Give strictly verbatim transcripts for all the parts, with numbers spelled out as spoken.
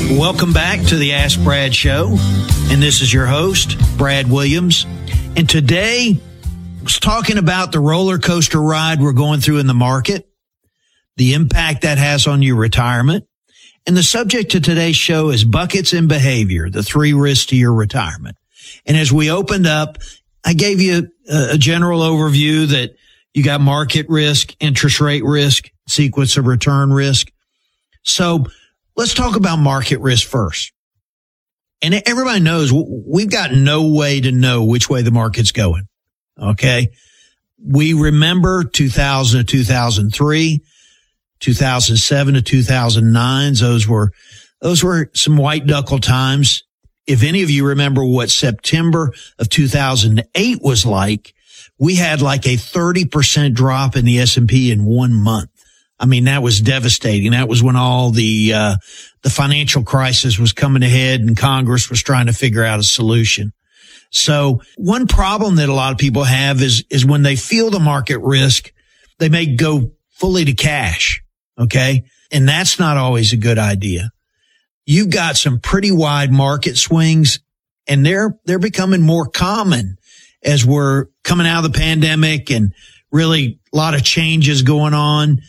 Welcome back to the Ask Brad Show, and this is your host, Brad Williams. And today, I was talking about the roller coaster ride we're going through in the market, the impact that has on your retirement, and the subject of today's show is buckets and behavior, the three risks to your retirement. And as we opened up, I gave you a, a general overview that you got market risk, interest rate risk, sequence of return risk. So let's talk about market risk first. And everybody knows we've got no way to know which way the market's going. Okay. We remember two thousand to two thousand three, two thousand seven to two thousand nine. Those were, those were some white knuckle times. If any of you remember what September of two thousand eight was like, we had like a thirty percent drop in the S and P in one month. I mean, that was devastating. That was when all the, uh, the financial crisis was coming ahead and Congress was trying to figure out a solution. So one problem that a lot of people have is, is when they feel the market risk, they may go fully to cash. Okay. And that's not always a good idea. You've got some pretty wide market swings, and they're, they're becoming more common as we're coming out of the pandemic and really a lot of changes going on.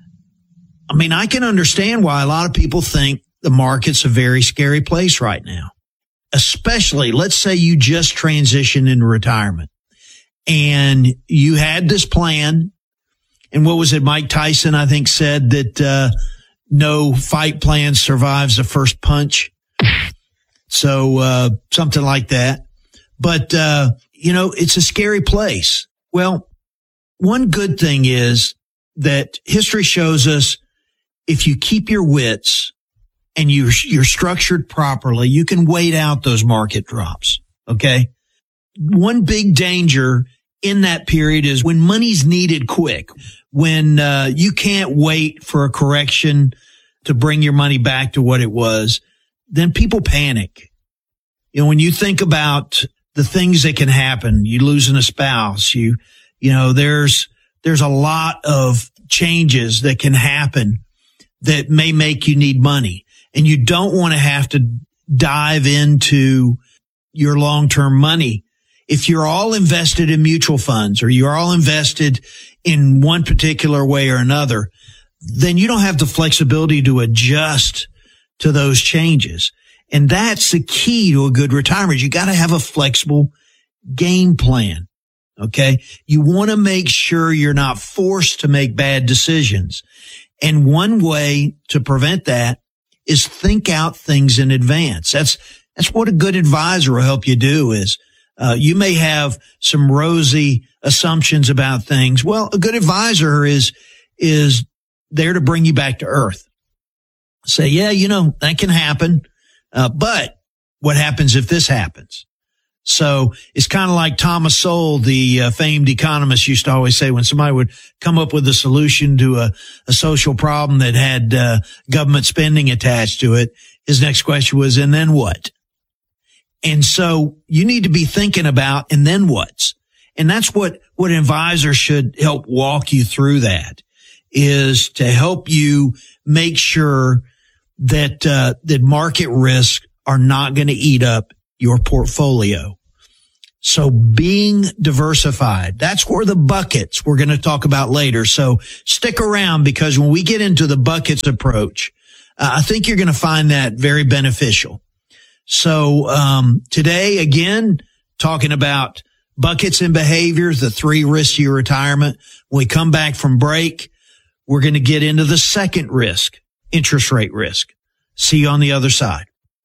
I mean, I can understand why a lot of people think the market's a very scary place right now, especially let's say you just transitioned into retirement and you had this plan. And what was it? Mike Tyson, I think, said that, uh, no fight plan survives the first punch. So, uh, something like that. But, uh, you know, it's a scary place. Well, one good thing is that history shows us if you keep your wits and you're, you're structured properly, you can wait out those market drops. Okay. One big danger in that period is when money's needed quick, when, uh, you can't wait for a correction to bring your money back to what it was, then people panic. You know, when you think about the things that can happen, you losing a spouse, you, you know, there's, there's a lot of changes that can happen that may make you need money, and you don't want to have to dive into your long-term money. If you're all invested in mutual funds or you're all invested in one particular way or another, then you don't have the flexibility to adjust to those changes. And that's the key to a good retirement. You got to have a flexible game plan. Okay. You want to make sure you're not forced to make bad decisions. And one way to prevent that is think out things in advance. That's, that's what a good advisor will help you do is, uh, you may have some rosy assumptions about things. Well, a good advisor is, is there to bring you back to earth. Say, yeah, you know, that can happen. Uh, but what happens if this happens? So it's kind of like Thomas Sowell, the uh, famed economist, used to always say when somebody would come up with a solution to a, a social problem that had uh, government spending attached to it, his next question was, and then what? And so you need to be thinking about, and then what's? And that's what, what an advisor should help walk you through that, is to help you make sure that, uh, that market risks are not going to eat up your portfolio. So being diversified, that's where the buckets we're going to talk about later. So stick around, because when we get into the buckets approach, uh, I think you're going to find that very beneficial. So, um, today, again, talking about buckets and behaviors, the three risks to your retirement. When we come back from break, we're going to get into the second risk, interest rate risk. See you on the other side.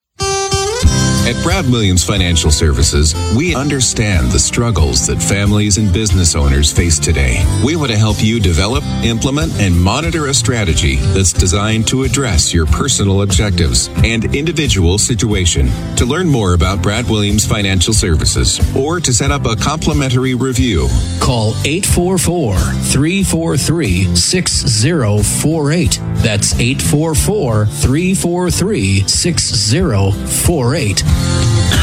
At Brad Williams Financial Services, we understand the struggles that families and business owners face today. We want to help you develop, implement, and monitor a strategy that's designed to address your personal objectives and individual situation. To learn more about Brad Williams Financial Services or to set up a complimentary review, call eight four four, three four three, six zero four eight. That's eight four four, three four three, six zero four eight.